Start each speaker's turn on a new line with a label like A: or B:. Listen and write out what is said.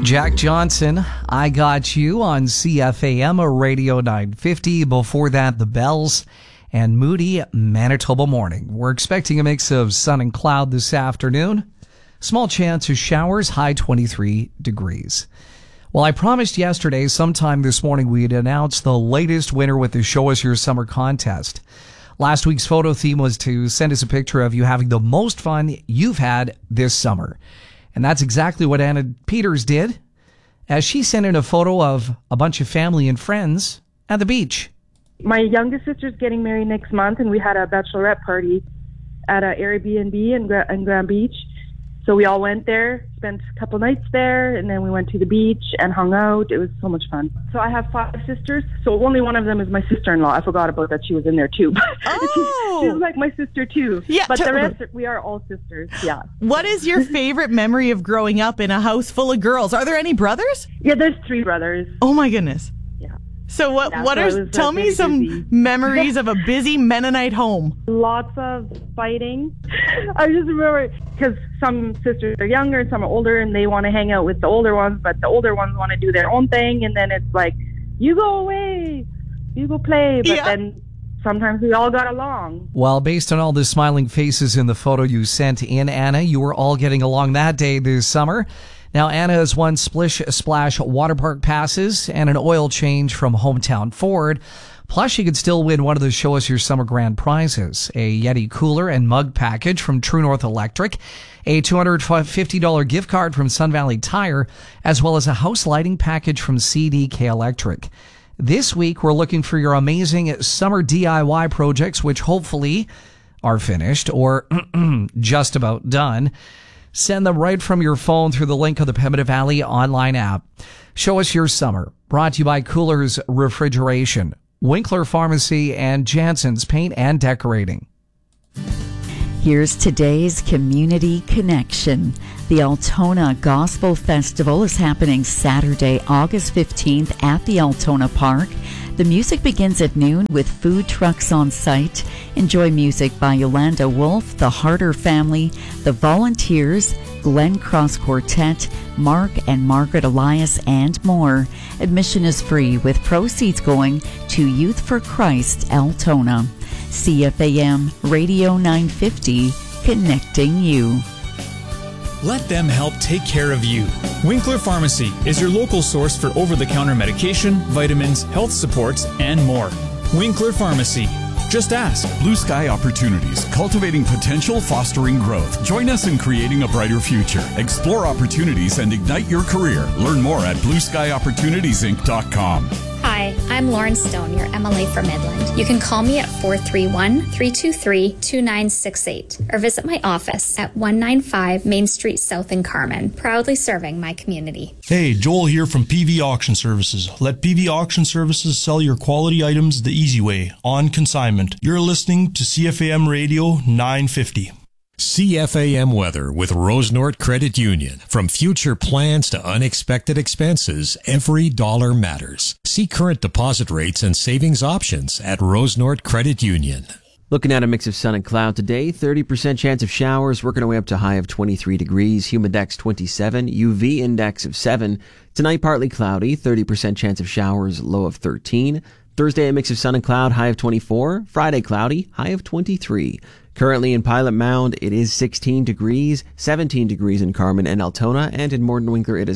A: Jack Johnson, I Got You on CFAM, a Radio 950. Before that, The Bells and Moody, Manitoba Morning. We're expecting a mix of sun and cloud this afternoon. Small chance of showers, high 23 degrees. Well, I promised yesterday, sometime this morning, we'd announce the latest winner with the Show Us Your Summer contest. Last week's photo theme was to send us a picture of you having the most fun you've had this summer. And that's exactly what Anna Peters did, as she sent in a photo of a bunch of family and friends at the beach.
B: My youngest sister's getting married next month, and we had a bachelorette party at an Airbnb in Grand Beach. So we all went there, spent a couple nights there, and then we went to the beach and hung out. It was so much fun. So I have 5 sisters. So only one of them is my sister-in-law. I forgot about that. She was in there too.
C: Oh.
B: She's like my sister too.
C: Yeah,
B: but the rest, we are all sisters. Yeah.
C: What is your favorite memory of growing up in a house full of girls? Are there any brothers?
B: Yeah, there's 3 brothers.
C: Oh my goodness.
B: Yeah.
C: So tell me some
B: busy
C: memories of a busy Mennonite home.
B: Lots of fighting. I just remember, because some sisters are younger and some are older, and they want to hang out with the older ones, but the older ones want to do their own thing, and then it's like, you go away, you go play, but then sometimes we all got along.
A: Well, based on all the smiling faces in the photo you sent in, Anna, you were all getting along that day this summer. Now, Anna has won Splish Splash water park passes and an oil change from Hometown Ford. Plus, you could still win one of the Show Us Your Summer grand prizes, a Yeti cooler and mug package from True North Electric, a $250 gift card from Sun Valley Tire, as well as a house lighting package from CDK Electric. This week, we're looking for your amazing summer DIY projects, which hopefully are finished or just about done. Send them right from your phone through the link of the Pembina Valley online app. Show Us Your Summer, brought to you by Coolers Refrigeration, Winkler Pharmacy, and Jansen's Paint and Decorating.
D: Here's today's Community Connection. The Altona Gospel Festival is happening Saturday, August 15th at the Altona Park. The music begins at noon with food trucks on site. Enjoy music by Yolanda Wolf, the Harder Family, the Volunteers, Glen Cross Quartet, Mark and Margaret Elias, and more. Admission is free with proceeds going to Youth for Christ Altona. CFAM Radio 950, connecting you.
E: Let them help take care of you. Winkler Pharmacy is your local source for over-the-counter medication, vitamins, health supports, and more. Winkler Pharmacy. Just ask.
F: Blue Sky Opportunities, cultivating potential, fostering growth. Join us in creating a brighter future. Explore opportunities and ignite your career. Learn more at blueskyopportunitiesinc.com.
G: Hi, I'm Lauren Stone, your MLA for Midland. You can call me at 431-323-2968 or visit my office at 195 Main Street South in Carmen, proudly serving my community.
H: Hey, Joel here from PV Auction Services. Let PV Auction Services sell your quality items the easy way, on consignment. You're listening to CFAM Radio 950.
I: CFAM weather with Rosenort Credit Union. From future plans to unexpected expenses, every dollar matters. See current deposit rates and savings options at Rosenort Credit Union.
J: Looking at a mix of sun and cloud today, 30% chance of showers, working our way up to a high of 23 degrees, humidex 27, UV index of 7. Tonight, partly cloudy, 30% chance of showers, low of 13. Thursday, a mix of sun and cloud, high of 24. Friday, cloudy, high of 23. Currently in Pilot Mound, it is 16 degrees, 17 degrees in Carmen and Altona, and in Morton Winkler, it is